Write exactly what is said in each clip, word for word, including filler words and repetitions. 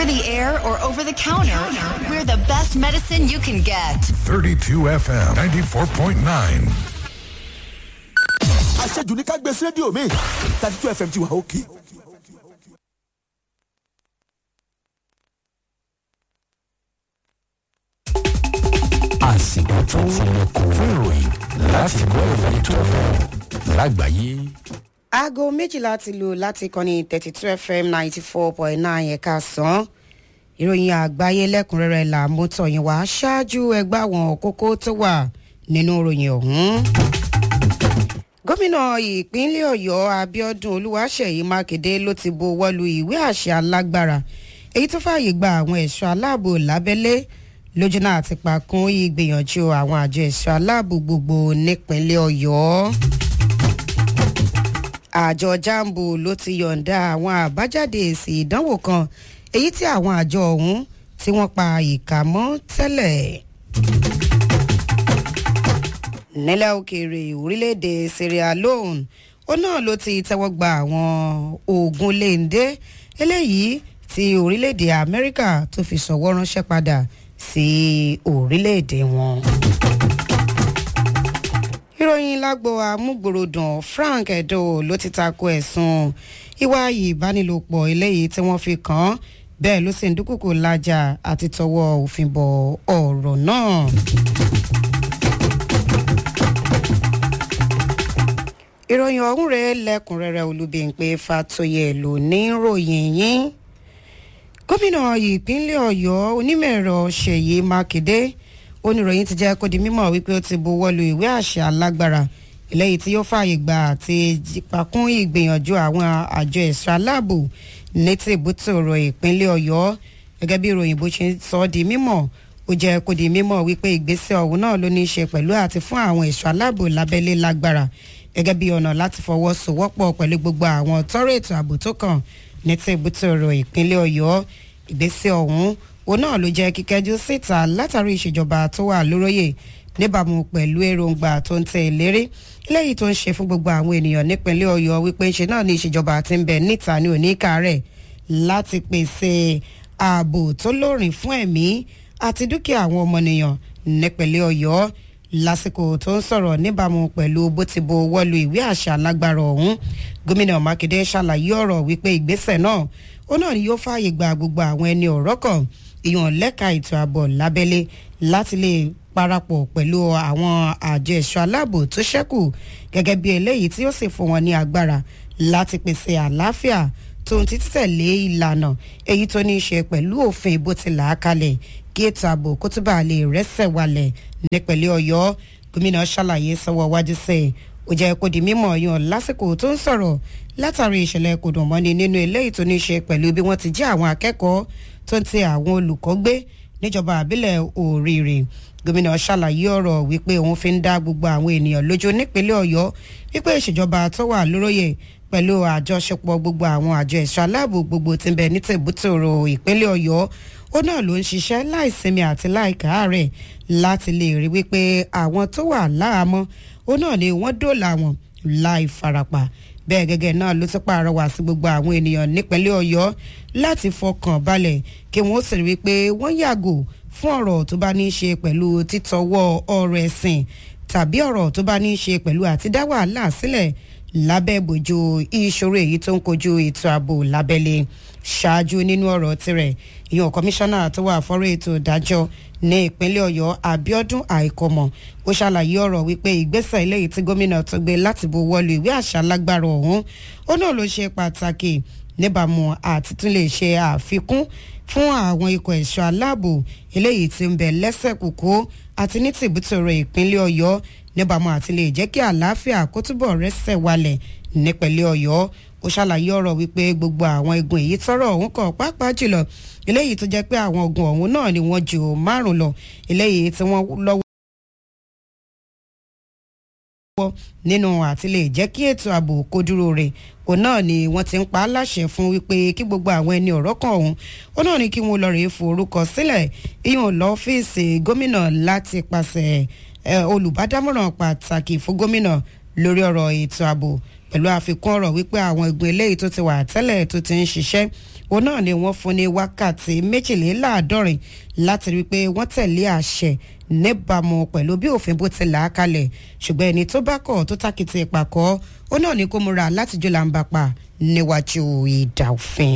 the air or over the counter, we're the best medicine you can get. thirty-two F M ninety-four point nine. Aṣẹ́jú ní ká gbé sí rédíò mi thirty-two F M ti wà òkè. Àsìkò tó kò fún ìròyìn láti gbọ́ ìròyìn tó fẹ́ lágbàáyé. Aago méjìlá ti lù láti kọ́ni thirty-two F M ninety-four point nine ẹ̀ka sàn. Ìròyìn àgbáyé lẹ́kùnrẹ́rẹ́ là mú tọ̀yìn wá ṣáájú ẹgbẹ́ àwọn kókó tó wà nínú ìròyìn ọ̀hún. Gómìnà ìpínlẹ̀ Ọ̀yọ́ Abíọ́dún Olúwaṣèyí Mákindé ló ti buwọ́ lu ìwé àṣẹ alágbára èyí tó fààyè gba àwọn ẹ̀ṣọ́ aláàbò lábẹ́lé lójú náà ti pa kún ìgbìyànjú àwọn àjọ ẹ̀ṣọ́ aláàbò gbogbo nípínlẹ̀ Ọ̀yọ́. Àjọ Jambo ló ti yọ̀ǹda àwọn àbájáde èsì ìdánwò kan èyí tí àwọn àjọ ọ̀hún tí wọ́n pa ìkà mọ́ tẹ́lẹ̀. Nílẹ̀ òkèèrè orílẹ̀-èdè Sierra Leone ó náà ló ti tẹ́wọ́ gba àwọn oògùn léńdé eléyìí tí orílẹ̀-èdè Amẹ́ríkà tó fi ṣọwọ́ ránṣẹ́ padà sí orílẹ̀-èdè wọn. Ìròyìn lágbo amúgbòròdàn Frank Edo ló ti tako ẹ̀sùn ìwà ìbánilòpọ̀ eléyìí tí wọ́n fi kàn án bẹ́ẹ̀ ló sì ń dúkùkù lájà àti tọwọ́ òfin bọ̀ ọ̀rọ̀ náà. Ìròyìn ọ̀hún rẹ̀ lẹ́kùnrẹ́rẹ́ Olúbímpé Fátóyè ló ní ròyìn yín. Gómìnà ìpínlẹ̀ Ọ̀yọ́ onímọ̀-ẹ̀rọ Ṣèyí Mákindé oníròyìn ti jẹ́ kó di mímọ̀ wípé ó ti buwọ́ lu ìwé àṣẹ alágbára eléyìí tí yóò fààyè gbà àti pakún ìgbìyànjú àwọn àjọ ẹ̀ṣọ́ aláàbò ní ti ìbútòrò ìpínlẹ̀ Ọ̀yọ́ gẹ́gẹ́ bí ìròyìn bó ṣe sọ di mímọ̀ ó jẹ́ kó di mímọ̀ wípé ìgbésẹ̀ ọ̀hún náà ló ní í ṣe pẹ̀lú àti fún àwọn ẹ̀ṣọ́ aláàbò lábẹ́lé lágbára gẹ́gẹ́ bí ọ̀nà láti fọwọ́sowọ́pọ̀ pẹ̀lú gbogbo àwọn tọ́rọ̀ ètò ààbò tó kàn ní ti ìbútòrò ìpínlẹ̀ Ọ̀yọ́. Ìgbésẹ̀ ọ̀hún òun náà ló jẹ́ kíkẹ́jú síta látàrí ìṣèjọba tó wà lóróyè níbàámu pẹ̀lú èròǹgbà tó ń tẹ ìlérí eléyìí tó ń ṣe fún gbogbo àwọn ènìyàn nípínlẹ̀ Ọ̀yọ́ wípé ńṣe náà ní ìṣèjọba tí ń bẹ níta ní oníkàárẹ̀ láti pèsè ààbò tó lóòrìn fún ẹ̀mí àti dúkìá àwọn ọmọnìyàn nípínlẹ̀ Ọ̀yọ́. Lásìkò tó ń sọ̀rọ̀ níbàámu pẹ̀lú bó ti bo wọ́lu ìwé àṣẹ alágbára ọ̀hún gómìnà Mákindé ṣàlàyé ọ̀rọ̀ wípé ìgbésẹ̀ náà ó náà ni yóò fààyè gba gbogbo àwọn ẹni ọ̀rọ̀ kan ìyọ̀n lẹ́ka ètò ààbò lábẹ́lé láti lè parapọ̀ pẹ̀lú àwọn àjọ ẹ̀ṣọ́ aláàbò tó ṣẹ́kù gẹ́gẹ́ bí eléyìí tí ó sì fún wọn ní agbára láti pèsè àlàáfíà tó ń títí tẹ̀lé ìlànà èyí tó ní í ṣe pẹ̀lú òfin bó ti là á kalẹ̀ kí ètò ààbò kó túbà lè rẹ́sẹ̀ walẹ̀ nípínlẹ̀ Ọ̀yọ́. Gómìnà ṣàlàyé sọ́wọ́ wájú sí i ó jẹ́ kó di mímọ̀ yan lásìkò tó ń sọ̀rọ̀ látàrí ìṣẹ̀lẹ̀ kòdùnmọ́ni nínú eléyìí tó ní í ṣe pẹ̀lú bí wọ́n ti jí àwọn akẹ́kọ̀ọ́ tó ń ti àwọn olùkọ́ gbé níjọba àbílẹ̀ Òrìrì. Gómìnà ṣàlàyé ọ̀rọ̀ wípé òun fi ń dá gbogbo àwọn ènìyàn lójú nípínlẹ̀ Ọ̀yọ́ wípé ìṣèjọba tó wà lóróyè pẹ̀lú àjọṣepọ̀ gbogbo àwọn àjọ ẹ̀ṣọ́ aláàbò gbogbo tí ń bẹ ní tìbútòrò ìpínlẹ̀ Ọ̀yọ́ ó náà ló ń ṣiṣẹ́ láìsinmi àti láìkáàárẹ̀ láti lè rí wípé àwọn tó wà láhàámọ́ ó náà ni wọ́n dóòlà wọn láì farapa. Bẹ́ẹ̀ gẹ́gẹ́ náà ló ti pàrọwà sí gbogbo àwọn ènìyàn nípínlẹ̀ Ọ̀yọ́ láti fọkàn balẹ̀ kí wọ́n sì rí wípé wọ́n yàgò fún ọ̀rọ̀ tó bá ní í ṣe pẹ̀lú títọwọ́ ọ̀rọ̀ ẹ̀sìn tàbí ọ̀rọ̀ tó bá ní í ṣe pẹ̀lú àtidá wàhálà sílẹ̀ lábẹ́ ìbòjú ìṣòro èyí tó ń kojú ètò ààbò lábẹ́lé. Ṣáájú nínú ọ̀rọ̀ tirẹ̀ ìyọ̀n kọmíṣánná tó wà fọ́rọ̀ ètò ìdájọ́ ní ìpínlẹ̀ Ọ̀yọ́ Abíọ́dún Àìkọmọ̀ ó ṣàlàyé ọ̀rọ̀ wípé ìgbésẹ̀ eléyìí tí gómìnà tó gbé láti buwọ́lu ìwé àṣẹ alágbára ọ̀hún ó náà ló ṣe pàtàkì níbàámu àti tún lè ṣe àfikún fún àwọn ikọ̀ ẹ̀ṣọ́ aláàbò eléyìí tí ń bẹ lẹ́sẹ̀ kòkó àti ní tìbútòrò ìpínlẹ̀ Ọ̀yọ́ níbàámu àti lè jẹ́ kí àlàáfíà kó túbọ̀ rẹ́sẹ̀ walẹ̀ nípínlẹ̀ Ọ̀yọ́. Ó ṣàlàyé ọ̀rọ̀ wípé gbogbo àwọn igun èyí tọ́rọ̀ ọ̀hún kàn pàápàá jùlọ eléyìí tó jẹ́ pé àwọn ogun ọ̀hún náà ni wọ́n ju márùn lọ eléyìí tí wọ́n lọ́wọ́ nínú àti lè jẹ́ kí ètò ààbò kó dúró rẹ̀ òun náà ni wọ́n ti ń pa á láṣẹ fún wípé kí gbogbo àwọn ẹni ọ̀rọ̀ kan ọ̀hún òun náà ni kí wọ́n lọ rèé forúkọ sílẹ̀ ìyọ̀n lọ́fíìsì gómìnà láti pàṣẹ olùbádámọ̀ràn pàtàkì fún gómìnà lórí ọ̀rọ̀ ètò ààbò pẹ̀lú àfikún ọ̀rọ̀ wípé àwọn igun eléyìí tó ti wà tẹ́lẹ̀ tó ti ń ṣiṣẹ́ òun náà ni wọ́n fún ní wákàtí méjìléláàádọ́rin láti rí i pé wọ́n tẹ̀lé àṣẹ níbàámu pẹ̀lú bí òfin bó ti là á kalẹ̀ ṣùgbọ́n ẹni tó bá kọ̀ tó tákìtì ìpàkọ́ òun náà ni kó múra láti jó làǹbà pa níwájú ìdá òfin.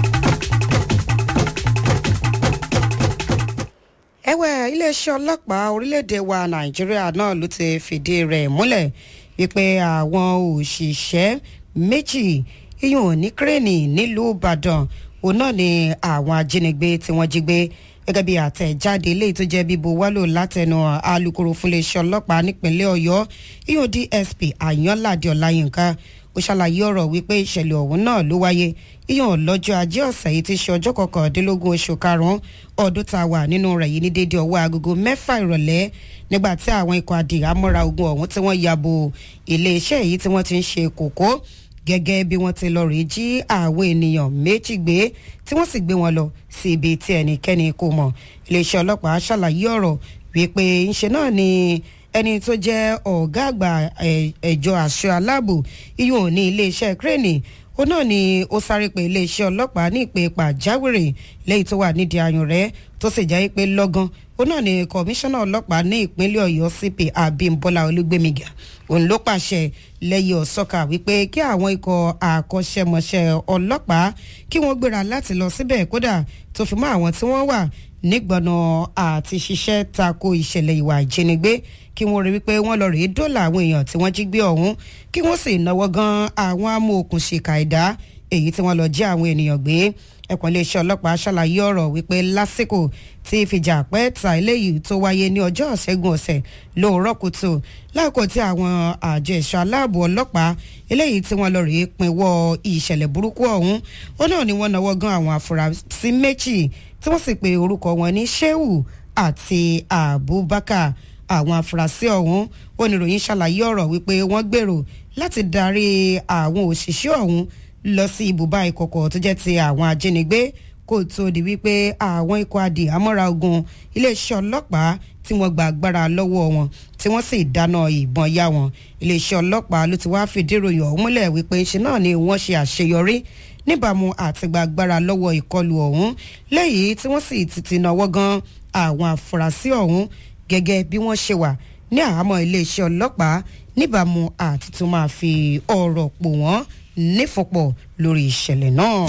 ẹ̀wẹ̀ iléeṣẹ́ ọlọ́pàá orílẹ̀-èdè wa nàìjíríà náà ló ti fìdí rẹ̀ múlẹ̀ wípé àwọn òṣìṣẹ́ méjì iyùn ní kírẹ́ẹ̀nì nílùú ìbàdàn òun náà ni àwọn ajínigbé tí wọ́n jí gbé gẹ́gẹ́ bí àtẹ̀jáde eléyìí tó jẹ́ bíbo wálò látẹnu alukoro fún iléeṣẹ́ ọlọ́pàá nípínlẹ̀ ọ̀yọ́ iyùn D S P Àyànládé Ọláyínká ó ṣàlàyé ọ̀rọ̀ wípé ìṣẹ̀lẹ̀ ọ̀hún náà ló wáyé iyùn lọ́jọ́ ajé ọ̀sẹ̀ yìí ti ṣe ọjọ́ kọkàndínlógún oṣù karùn-ún ọdún tá a wà nínú rẹ̀ yìí ní déédé ọwọ́ agogo mẹ́fà ìrọ̀lẹ́ nígbà tí àwọn ikọ̀ adìyàmọ́ra ogun ọ̀hún tí wọ́n ya bo iléeṣẹ́ yìí tí wọ́n ti ń ṣe kòkó gẹ́gẹ́ bí wọ́n ti lọ rí jí àwọn ènìyàn méjì gbé tí wọ́n sì gbé wọn lọ sí ibi tí ẹnikẹ́ni kò mọ̀ iléeṣẹ́ ọlọ́pàá ṣàlàyé ọ̀rọ̀ wípé ńṣe náà ni ẹni tó jẹ́ ọ̀gá àgbà ẹ̀jọ̀ àṣọ aláàbò iyùn ní iléeṣẹ́ kírẹ́ẹ̀nì ó náà ni ó sáré pé iléeṣẹ́ ọlọ́pàá ní ìpè pàjáwìrì lẹ́yìn tó wà nídìí ayùn rẹ̀ tó sì jẹ́ pé lọ́gán ó náà ni kọmíṣánná ọlọ́pàá ní ìpínlẹ̀ ọ̀yọ́ C P Abímbọ́lá Olúgbémigà òun ló pàṣẹ lẹ́yìn ọ̀sọ́kà wípé kí àwọn ikọ̀ àkọ́ṣẹ́mọṣẹ́ ọlọ́pàá kí wọ́n gbéra láti lọ síbẹ̀ kódà tó fi mọ́ àwọn tí wọ́n wà nígbọ̀nà àti ṣiṣẹ́ tako ìṣẹ̀lẹ̀ ìwà ìjínigbé kí wọ́n rí wípé wọ́n lọ rèé dóòlà àwọn èèyàn tí wọ́n jí gbé ọ̀hún kí wọ́n sì náwó gan àwọn amòòkùnṣìkà ẹ̀dá èyí tí wọ́n lọ jí àwọn ènìyàn gbé ẹ̀kọ́ iléeṣẹ́ ọlọ́pàá ṣàlàyé ọ̀rọ̀ wípé lásìkò tí ìfìjà pẹ́ẹ́ta eléyìí tó wáyé ní ọjọ́ ìṣẹ́gun ọ̀sẹ̀ lóòrọ̀ kùtù láàkó tí àwọn àjọ ẹ̀ṣọ́ aláàbò ọlọ́pàá eléyìí tí wọ́n lọ rèé pinwọ́ ìṣẹ̀lẹ̀ burúkú ọ̀hún ó náà ni wọ́n náwó gan àwọn afurasí méjì tí wọ́n sì pe orúkọ wọn ní Shehu àti Abubakar àwọn afurasí ọ̀hún oníròyìn ṣàlàyé ọ̀rọ̀ wípé wọ́n gbèrò láti darí àwọn òṣìṣẹ́ ọ̀hún lọ sí ibùbá ìkọ̀kọ̀ tó jẹ́ ti àwọn ajínigbé kó tó di wípé àwọn ikọ̀ adìyàmọ́ra ogun iléeṣẹ́ ọlọ́pàá tí wọ́n gba agbára lọ́wọ́ wọn tí wọ́n sì dáná ìbọn yá wọn iléeṣẹ́ ọlọ́pàá ló ti wá fìdí ìròyìn ọ̀hún múlẹ̀ wípé ṣe náà ni wọ́n ṣe àṣeyọrí níbàámu àti gba agbára lọ́wọ́ ìkọlù ọ̀hún lẹ́yìn tí wọ́n sì ti ti náwó gan àwọn afurasí ọ̀hún gẹ́gẹ́ bí wọ́n ṣe wà ní àhámọ́ iléeṣẹ́ ọlọ́pàá níbàámu àti tún máa fi ọ̀rọ̀ pò wọ́n nífọ̀pọ̀ lórí ìṣẹ̀lẹ̀ náà.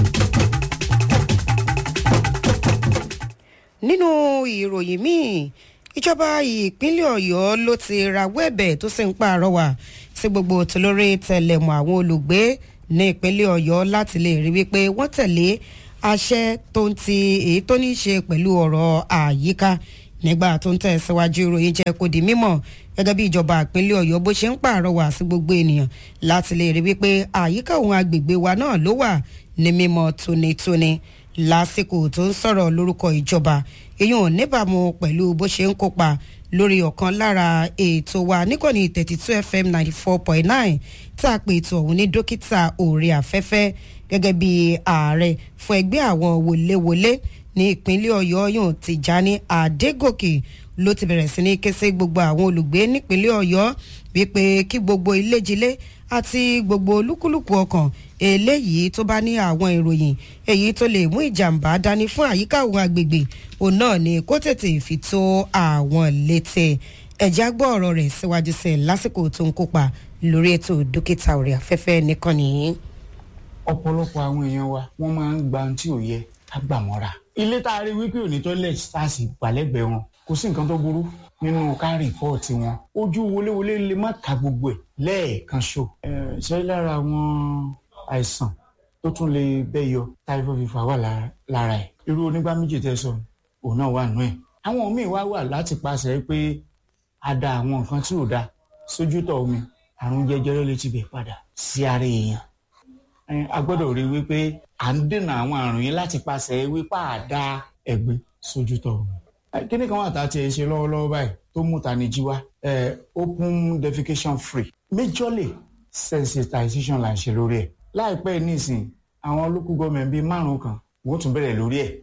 nínú ìròyìn míì ìjọba ìpínlẹ̀ ọ̀yọ́ ló ti rawọ́ ẹ̀bẹ̀ tó sì ń pàrọwà sí gbogbo tolórí tẹlẹ̀mù àwọn olùgbé ní ìpínlẹ̀ ọ̀yọ́ láti lè rí wípé wọ́n tẹ̀lé àṣẹ tó ń ti èyí tó ní í ṣe pẹ̀lú ọ̀rọ̀ àyíká nígbà tó ń tẹ̀síwájú ìròyìn jẹ́ kó di mímọ̀ gẹ́gẹ́ bí ìjọba ìpínlẹ̀ ọ̀yọ́ bó ṣe ń pàrọwà sí gbogbo ènìyàn láti lè rí wípé àyíká òun agbègbè wa náà ló wà ní mímọ́ tónítóní lásìkò tó ń sọ̀rọ̀ lórúkọ ìjọba èyí ò níbàámu pẹ̀lú bó ṣe ń kópa lórí ọ̀kan lára ètò wa níkànnì thirty two F M ninety four point nine tá a pè ètò ọ̀hún ní dókítà òòrè afẹ́fẹ́ gẹ́gẹ́ bí ààrẹ fún ẹgbẹ́ àwọn wọléwọlé ní ìpínlẹ̀ ọ̀yọ́ yóò Tìjání Adégòkè ló ti bẹ̀rẹ̀ sí ní ké sí gbogbo àwọn olùgbé nípínlẹ̀ ọ̀yọ́ wípé kí gbogbo iléjilé àti gbogbo olúkúlùkù ọkàn eléyìí tó bá ní àwọn ìròyìn èyí tó lè mú ìjàmbá dání fún àyíká àwọn agbègbè òun náà ni kó tètè fi tó àwọn létí ẹ̀já gbọ́ ọ̀rọ̀ rẹ̀ síwájú sí lásìkò tó ń kópa lórí ètò dókítà orí afẹ́fẹ́ nìkan nìyí. ọ̀pọ̀lọpọ̀ àwọn èèyàn wa wọ́n máa ń gba ohun tí ò yẹ ká gbà mọ́ra. ilé tá a rí wípé òní toilet stars ìgbàlẹ́gbẹ̀ẹ́ wọn kò sí nǹkan tó burú nínú ká rìpọ́ọ̀tì wọn ojú wọléwọlé lè má ka gbogbo ẹ̀ lẹ́ẹ̀kan ṣo. ṣé lára àwọn àìsàn tó tún lè bẹ́yọ typhoid fever wà lára ẹ̀ irú onígbà méjì tẹ́ sọ òun náà wà nù ẹ̀. àwọn míì wá wà láti pàṣẹ pé a da àwọn nǹkan tí ò da sójútọ̀ omi àrùn jẹjẹrẹ lè ti bẹ̀ padà sí ara èèyàn. a gbọ́dọ̀ rí wípé à ń dènà àwọn àrùn yẹn láti pàṣẹ wípé àdá ẹ̀gbin sójútọ̀ omi. kíní kan wà tá a ti ṣe lọ́wọ́lọ́wọ́ báyìí tó mú tani jí wá open defecation free majorly sensitization là ń ṣe lórí ẹ̀ láìpẹ́ nísìn àwọn local government bíi márùn kan wọ́n tún bẹ̀rẹ̀ lórí ẹ̀.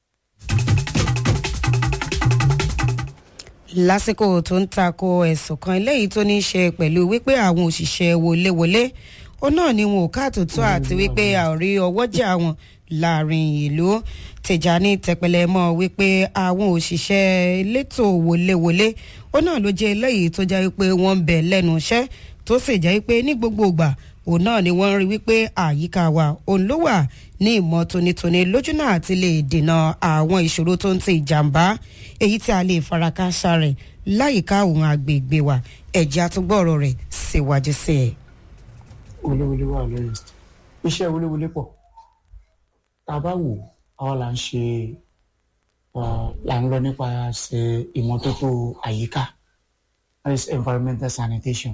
lásìkò tó ń tako ẹ̀sùn kan eléyìí tó ní í ṣe pẹ̀lú wípé àwọn òṣìṣẹ́ wọléwọlé ó náà ni wọn ò káàtó tó àti wípé àórí ọwọ́jà wọn láàrin ìlú. Tìjàní tẹpẹlẹ mọ́ wípé àwọn òṣìṣẹ́ elétò wọléwọlé ó náà ló jẹ́ eléyìí tó jẹ́ wípé wọ́n ń bẹ lẹ́nu iṣẹ́ tó sì jẹ́ wípé ní gbogbo ìgbà òun náà ni wọ́n rí wípé àyíká wa òun ló wà ní ìmọ̀ tónítóní lójú náà ti lè dènà àwọn ìṣòro tó ń ti ìjàmbá èyí tí a lè farakásá rẹ̀ láyìíká òun àgbègbè wa ẹ̀jẹ̀ àtúgbọ̀rọ̀ rẹ̀ síwájú sí ẹ̀. wọléwọlé wà lórí iṣẹ́ wọléwọlé pọ̀ tá a bá wò àwọn là ń ṣe là ń lọ nípasẹ̀ ìmọ́tótó àyíká, that is environmental sanitation.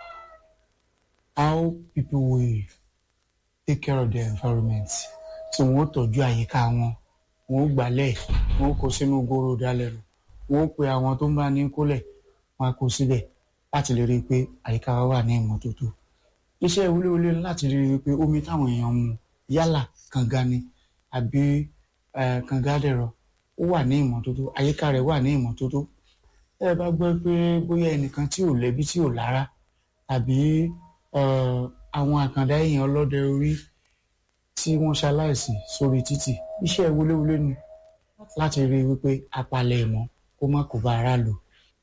How people will take care of their environment. So wọ́n tọ́jú àyíká wọn, wọ́n gbálẹ̀, wọ́n kó sínú góró dálẹ́nu, wọ́n pe àwọn tó ń bá ní kólẹ̀, wọ́n kó síbẹ̀ láti lè rí i pé àyíká wa wà ní ìmọ́tótó. Iṣẹ́ wọléwọlé láti rí i pé omi táwọn èèyàn mu yálà kànga ni àbí kànga dẹ̀rọ ó wà ní ìmọ́tótó, àyíká rẹ̀ wà ní ìmọ́tótó. Ẹ bá gbọ́ pé bóyá ẹnìkan tí ò lẹ́bí tí ò lára tàbí àwọn àkàndá èèyàn ọlọ́dẹ orí tí wọ́n ṣaláìsí sórí títì, iṣẹ́ wọléwọlé ni láti rí i wípé apalẹ̀ ẹ̀mọ́ kó má kó bá aráàlú.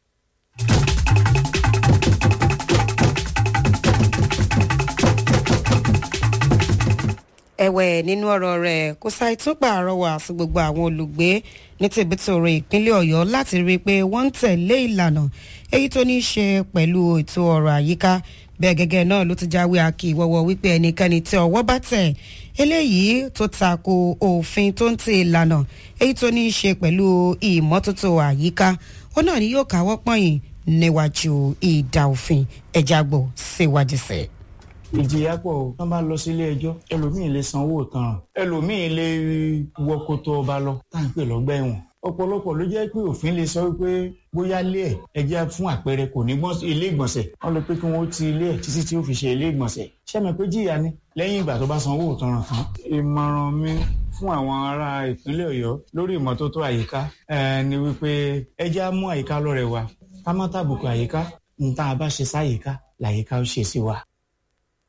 ẹ̀wẹ̀ nínú ọ̀rọ̀ rẹ̀ kò ṣàì tún pààrọwà sí gbogbo àwọn olùgbé ní tìbítòrò ìpínlẹ̀ Ọ̀yọ́ láti rí i pé wọ́n ń tẹ̀lé ìlànà èyí tó ní í ṣe pẹ̀lú ètò ọrọ̀ àyíká. Bẹ́ẹ̀ gẹ́gẹ́ náà ló ti jáwé akí ìwọ́wọ́ wípé ẹnikẹ́ni tí ọwọ́ bá tẹ̀ eléyìí tó tako òfin tó ń ti ìlànà èyí tó ní í ṣe pẹ̀lú ìmọ́tótó àyíká ó náà ni yóò káwọ́ pọ̀nyìn níwájú ìdá òfin ẹ̀jágbò síwájú sẹ́ẹ̀. Ìjìyà pọ̀ o, tán bá lọ sílé ẹjọ́ ẹlòmíì lè sanwó ìtanràn, ẹlòmíì lè wọ kòtò ọba lọ tá à ń pè lọ́gbà ẹ̀wọ̀n. Ọ̀pọ̀lọpọ̀ ló jẹ́ pé òfin lè sọ wípé bóyá ilé ẹ̀ ẹjẹ́ fún àpẹẹrẹ kò ní ilé ìgbọ̀nsẹ̀, wọ́n lè pé kí wọ́n ti ilé ẹ̀ títí tí ó fi ṣe ilé ìgbọ̀nsẹ̀. Ṣẹ́mi pé jìyà ni lẹ́yìn ìgbà tó bá sanwó ìtanràn tán. Ìmọ̀ràn mi fún àwọn ará ìpínlẹ̀ Ọ̀yọ́ lórí ìmọ́tótó àyíká ni wípé ẹjẹ́ á mú àyíká lọ́rẹ̀ wa ká má tàbùkù àyíká, nǹkan àbá ṣe sáyíká làyíká ó ṣe sí wa.